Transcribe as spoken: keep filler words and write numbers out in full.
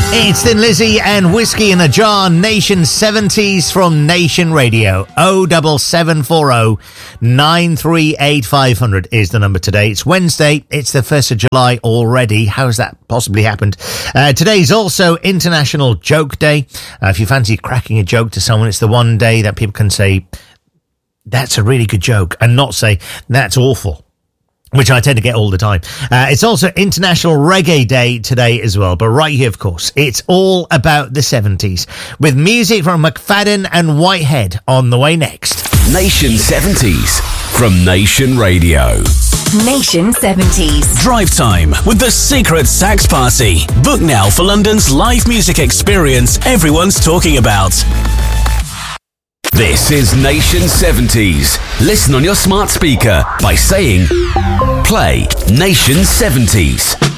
It's Thin Lizzy and Whiskey in a Jar, Nation seventies from Nation Radio. oh seven seven four oh nine three eight five hundred is the number today. It's Wednesday. It's the first of July already. How's that possibly happened? Uh, today's also International Joke Day. Uh, if you fancy cracking a joke to someone, it's the one day that people can say, that's a really good joke, and not say, that's awful, which I tend to get all the time. Uh, it's also International Reggae Day today as well. But right here, of course, it's all about the seventies, with music from McFadden and Whitehead on the way next. Nation seventies from Nation Radio. Nation seventies. Drive Time with the Secret Sax Party. Book now for London's live music experience everyone's talking about. This is Nation seventies. Listen on your smart speaker by saying, play Nation seventies.